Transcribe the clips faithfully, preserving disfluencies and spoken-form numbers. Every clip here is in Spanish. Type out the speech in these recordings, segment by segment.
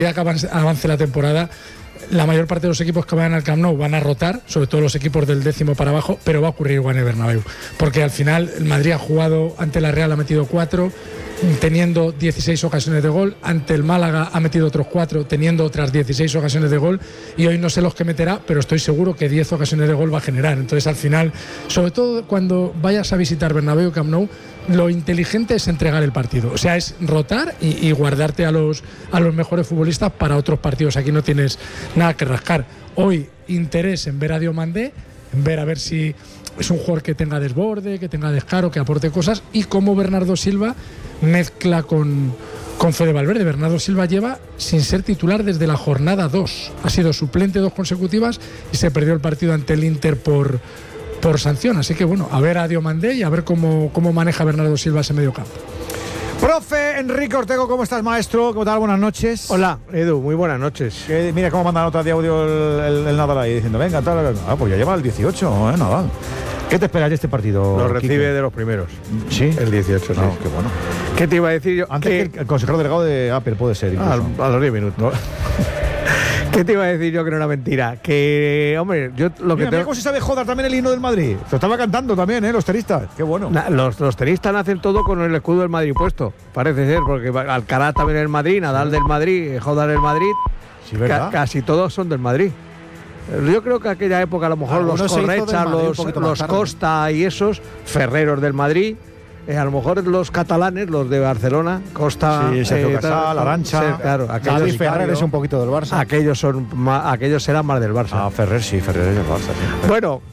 que avance, avance la temporada, la mayor parte de los equipos que vayan al Camp Nou van a rotar, sobre todo los equipos del décimo para abajo, pero va a ocurrir igual en el Bernabéu, porque al final el Madrid ha jugado ante la Real, ha metido cuatro, teniendo dieciséis ocasiones de gol, ante el Málaga ha metido otros cuatro, teniendo otras dieciséis ocasiones de gol, y hoy no sé los que meterá, pero estoy seguro que diez ocasiones de gol va a generar. Entonces al final, sobre todo cuando vayas a visitar Bernabéu y Camp Nou, lo inteligente es entregar el partido, o sea, es rotar y, y guardarte a los, a los mejores futbolistas para otros partidos. Aquí no tienes nada que rascar. Hoy interés en ver a Diomandé, en ver a ver si es un jugador que tenga desborde, que tenga descaro, que aporte cosas, y cómo Bernardo Silva mezcla con, con Fede Valverde. Bernardo Silva lleva sin ser titular desde la jornada dos, ha sido suplente dos consecutivas y se perdió el partido ante el Inter por, por sanción. Así que bueno, a ver a Diomandé y a ver cómo, cómo maneja Bernardo Silva ese medio campo. Profe Enrique Ortego, ¿cómo estás, maestro? ¿Cómo tal? Buenas noches. Hola, Edu, muy buenas noches. Que, mira cómo manda nota de audio el, el, el Nadal ahí, diciendo, venga, tal, ah, pues ya lleva el dieciocho, ¿eh, Nadal? ¿Qué te esperas de este partido? Lo recibe Quique? de los primeros. ¿Sí? El dieciocho, no, sí. Qué bueno. ¿Qué te iba a decir yo? Antes que, que el consejero delegado de Apple puede ser, incluso. Ah, a los diez minutos. ¿No? ¿Qué te iba a decir yo que no era mentira? Que, hombre, yo lo que mira, te... mira cómo se sabe joder también el himno del Madrid. Se estaba cantando también, ¿eh? Los tenistas. Qué bueno. Na, los, los tenistas hacen todo con el escudo del Madrid puesto. Parece ser, porque Alcaraz también es del Madrid, Nadal del Madrid, Joder del Madrid. Sí, ¿verdad? Ca casi todos son del Madrid. Yo creo que aquella época a lo mejor Algunos los Correcha, los, los Costa y esos, Ferreros del Madrid. Eh, a lo mejor los catalanes, los de Barcelona, Costa, sí, Sergio eh, Casal, Arantxa, claro, David Ferrer es un poquito del Barça. Aquellos son más, aquellos serán más del Barça. Ah, Ferrer sí, Ferrer es del Barça. Sí. Bueno,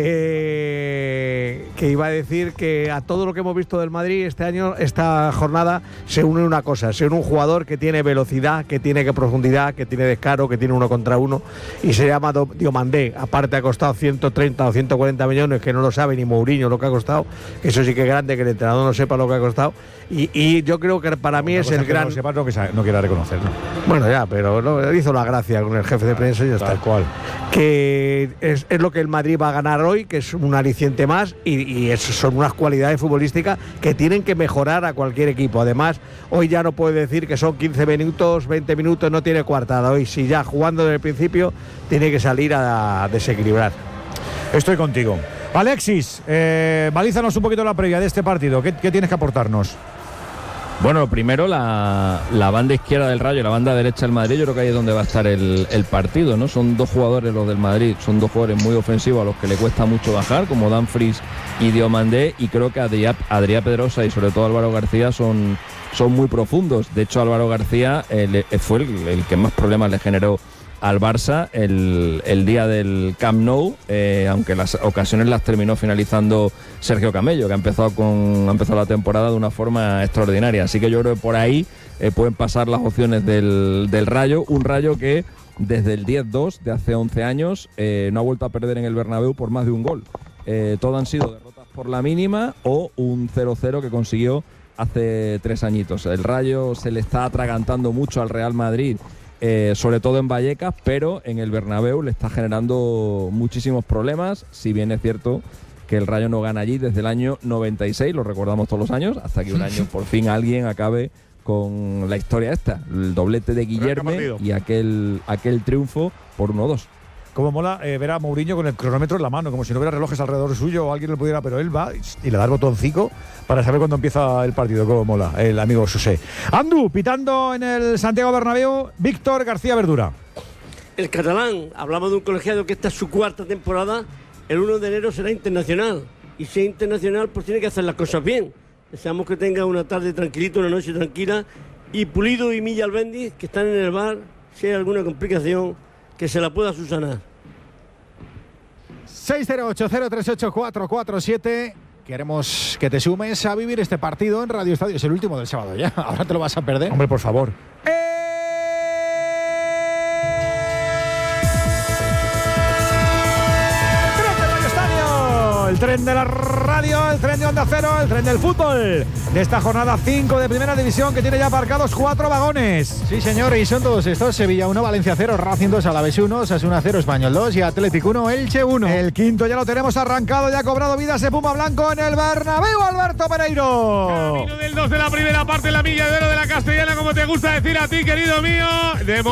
que, que iba a decir que a todo lo que hemos visto del Madrid este año, esta jornada, se une una cosa, se une un jugador que tiene velocidad, que tiene que profundidad, que tiene descaro, que tiene uno contra uno, y se llama Diomandé. Aparte ha costado ciento treinta o ciento cuarenta millones, que no lo sabe ni Mourinho lo que ha costado, que eso sí que es grande, que el entrenador no sepa lo que ha costado, y, y yo creo que para mí es el gran... No sepa, no, que no quiera reconocerlo. Bueno, ya, pero no, hizo la gracia con el jefe de prensa y ya está. Tal cual. Que es, es lo que el Madrid va a ganar hoy, que es un aliciente más, y, y eso son unas cualidades futbolísticas que tienen que mejorar a cualquier equipo. Además, hoy ya no puede decir que son quince minutos, veinte minutos, no tiene coartada. Hoy, si ya jugando desde el principio, tiene que salir a, a desequilibrar. Estoy contigo. Alexis, eh, balízanos un poquito la previa de este partido. ¿Qué, qué tienes que aportarnos? Bueno, primero la, la banda izquierda del Rayo y la banda derecha del Madrid, yo creo que ahí es donde va a estar el, el partido, ¿no? Son dos jugadores los del Madrid, son dos jugadores muy ofensivos a los que le cuesta mucho bajar, como Dumfries y Diomandé, y creo que Adrià, Adrià Pedrosa y sobre todo Álvaro García son, son muy profundos. De hecho, Álvaro García eh, le, fue el, el que más problemas le generó al Barça el, el día del Camp Nou, eh, aunque las ocasiones las terminó finalizando Sergio Camello, que ha empezado, con, ha empezado la temporada de una forma extraordinaria. Así que yo creo que por ahí eh, pueden pasar las opciones del, del Rayo, un Rayo que desde el diez dos de hace once años eh, no ha vuelto a perder en el Bernabéu por más de un gol. Eh, todo han sido derrotas por la mínima o un cero cero que consiguió hace tres añitos. El Rayo se le está atragantando mucho al Real Madrid, Eh, sobre todo en Vallecas, pero en el Bernabéu le está generando muchísimos problemas, si bien es cierto que el Rayo no gana allí desde el año noventa y seis, lo recordamos todos los años, hasta que un año por fin alguien acabe con la historia esta, el doblete de Guillerme y aquel, aquel triunfo por uno dos. Como mola eh, ver a Mourinho con el cronómetro en la mano, como si no hubiera relojes alrededor suyo o alguien lo pudiera, pero él va y le da el botoncito para saber cuándo empieza el partido. Como mola el amigo José. Andu, pitando en el Santiago Bernabéu, Víctor García Verdura. El catalán, hablamos de un colegiado que esta es su cuarta temporada, el uno de enero será internacional, y si es internacional pues tiene que hacer las cosas bien. Deseamos que tenga una tarde tranquilita, una noche tranquila, y Pulido y Milla Albendiz, que están en el bar, si hay alguna complicación, que se la pueda subsanar. seis cero ocho cero tres ocho cuatro cuatro siete. Queremos que te sumes a vivir este partido en Radio Estadio. Es el último del sábado ya. Ahora te lo vas a perder. Hombre, por favor. El tren de la radio Radio, el tren de Onda Cero, el tren del fútbol de esta jornada cinco de Primera División, que tiene ya aparcados cuatro vagones. Sí, señor, y son todos estos: Sevilla uno, Valencia cero, Racing dos, Alavés uno, Osasuna cero, Español dos y Atlético uno, Elche uno. El quinto ya lo tenemos arrancado, ya ha cobrado vida ese Puma Blanco en el Bernabéu, Alberto Pereiro. Camino del dos de la primera parte, la milla de oro de la Castellana, como te gusta decir a ti, querido mío. De